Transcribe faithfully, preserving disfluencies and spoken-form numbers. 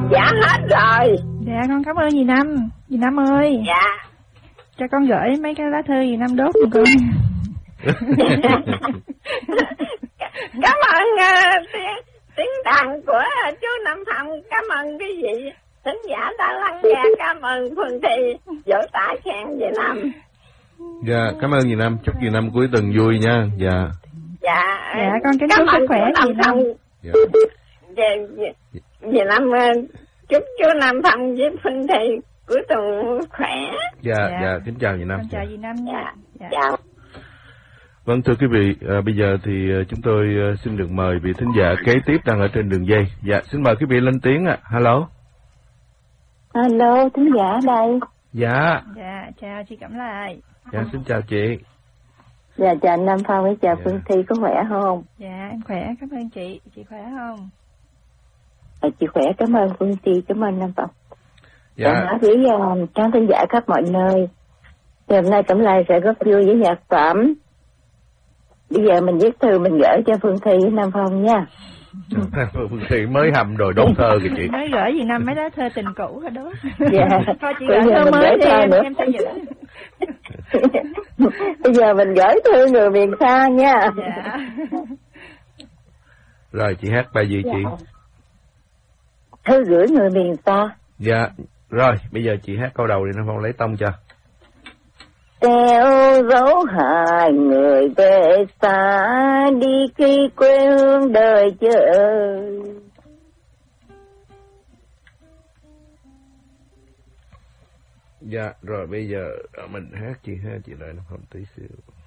Dạ hết rồi. Dạ con cảm ơn dì Năm. Dì Năm ơi. Dạ. Cho con gửi mấy cái lá thư dì Năm đốt giùm con. Cảm ơn uh, tiếng, tiếng đàn của uh, chú Năm Phong. Cảm ơn cái vị thính giả đã lắng nghe. Cảm ơn Phương Thị vỗ tay khen dì Năm. Dạ, cảm ơn dì Năm. Chúc dì Năm cuối tuần vui nha. Dạ. Dạ. Dạ con kính chúc sức khỏe dì Năm. Dạ. Dạ, dì, dì Năm chúc chú Năm Phong với Phương Thị cuối tuần khỏe. Dạ, dạ, dạ, kính chào dì Năm. Con chào dì Năm nha. Dạ. Dạ. Vâng, thưa quý vị, à, bây giờ thì à, chúng tôi à, xin được mời vị thính giả kế tiếp đang ở trên đường dây. Dạ, xin mời quý vị lên tiếng ạ. À. Hello. Alo, thính giả đây. Dạ. Dạ, chào chị Cẩm Lại. Dạ, xin chào chị. Dạ, chào Nam Phong với chào Dạ. Phương Thi, có khỏe không? Dạ, em khỏe, cảm ơn chị. Chị khỏe không? À, chị khỏe, cảm ơn Phương Thi, cảm ơn Nam Phong. Dạ. Dạ, nói với uh, các thính giả khắp mọi nơi. Thì hôm nay Cẩm Lai sẽ góp vui với nhạc phẩm. Bây giờ mình viết thư mình gửi cho Phương Thi với Nam Phong nha. Phương Thị mới hầm rồi đốt thơ kìa chị. Mới gửi dì Năm mấy lá thơ tình cũ rồi đó. Dạ. Thôi chị gửi thơ mới đi em, em sẽ giữ. Bây giờ mình gửi thư người miền xa nha. Dạ. Rồi chị hát bài gì chị? Dạ. Thư gửi người miền xa. Dạ. Rồi, bây giờ chị hát câu đầu đi, nó Phong lấy tông cho. Theo dấu hai người về xa đi khi quê hương đời chờ. Dạ, rồi bây giờ mình hát chị ha, chị đợi nó Phong tí xíu.